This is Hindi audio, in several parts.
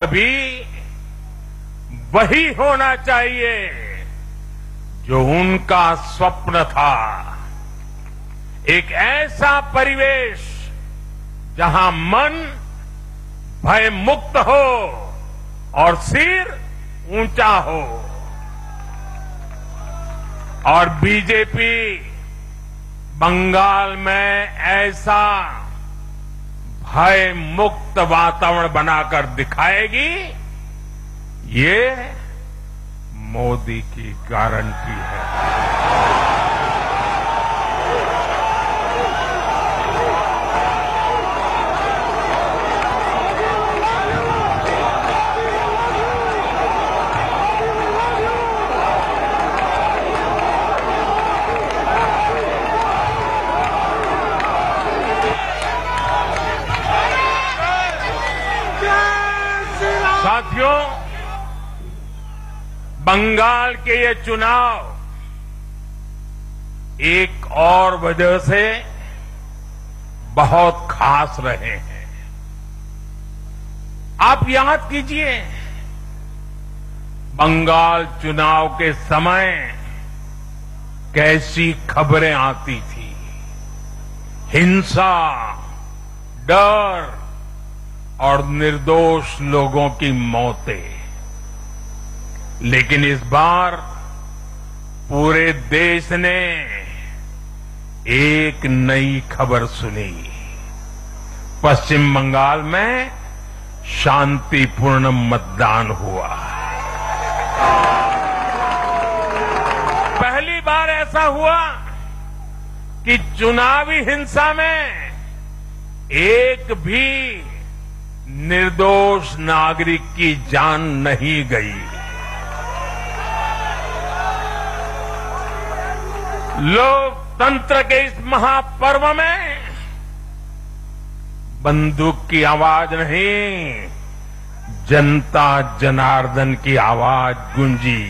कभी वही होना चाहिए जो उनका स्वप्न था। एक ऐसा परिवेश जहां मन भय मुक्त हो और सिर ऊंचा हो। और बीजेपी बंगाल में ऐसा भय मुक्त वातावरण बनाकर दिखाएगी, ये मोदी की गारंटी है। साथियों, बंगाल के ये चुनाव एक और वजह से बहुत खास रहे हैं। आप याद कीजिए, बंगाल चुनाव के समय कैसी खबरें आती थी। हिंसा, डर और निर्दोष लोगों की मौतें। लेकिन इस बार पूरे देश ने एक नई खबर सुनी। पश्चिम बंगाल में शांतिपूर्ण मतदान हुआ। पहली बार ऐसा हुआ कि चुनावी हिंसा में एक भी निर्दोष नागरिक की जान नहीं गई। लोकतंत्र के इस महापर्व में बंदूक की आवाज नहीं, जनता जनार्दन की आवाज गूंजी।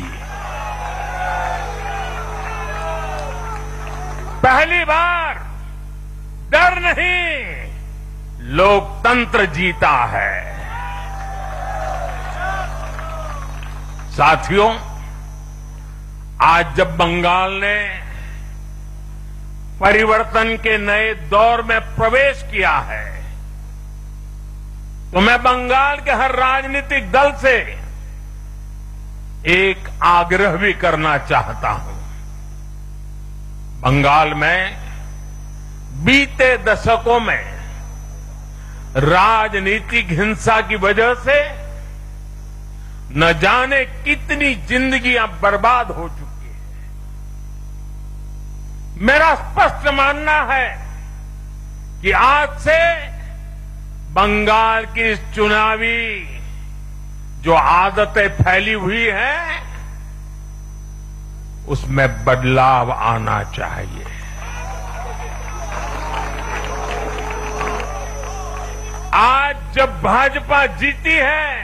पहली बार डर नहीं, लोकतंत्र जीता है। साथियों, आज जब बंगाल ने परिवर्तन के नए दौर में प्रवेश किया है, तो मैं बंगाल के हर राजनीतिक दल से एक आग्रह भी करना चाहता हूं। बंगाल में बीते दशकों में राजनीतिक हिंसा की वजह से न जाने कितनी जिंदगियां बर्बाद हो चुकी हैं। मेरा स्पष्ट मानना है कि आज से बंगाल की इस चुनावी जो आदतें फैली हुई हैं, उसमें बदलाव आना चाहिए। आज जब भाजपा जीती है,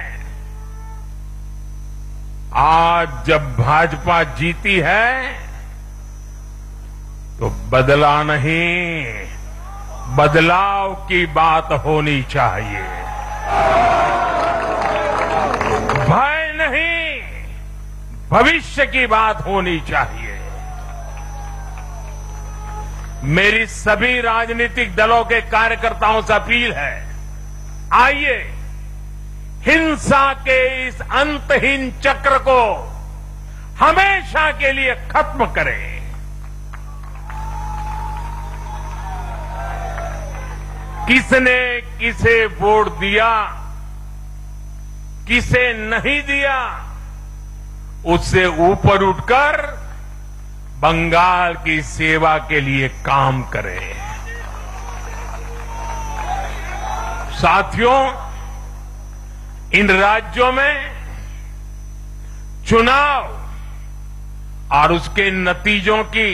तो बदला नहीं, बदलाव की बात होनी चाहिए। भय नहीं, भविष्य की बात होनी चाहिए। मेरी सभी राजनीतिक दलों के कार्यकर्ताओं से अपील है, आइए हिंसा के इस अंतहीन चक्र को हमेशा के लिए खत्म करें। किसने किसे वोट दिया, किसे नहीं दिया, उससे ऊपर उठकर बंगाल की सेवा के लिए काम करें। साथियों, इन राज्यों में चुनाव और उसके नतीजों की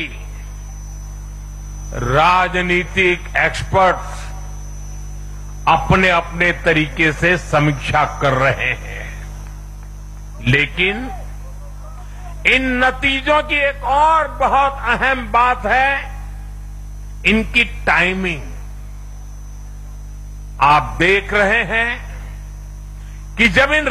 राजनीतिक एक्सपर्ट्स अपने अपने तरीके से समीक्षा कर रहे हैं। लेकिन इन नतीजों की एक और बहुत अहम बात है, इनकी टाइमिंग। आप देख रहे हैं कि जब इन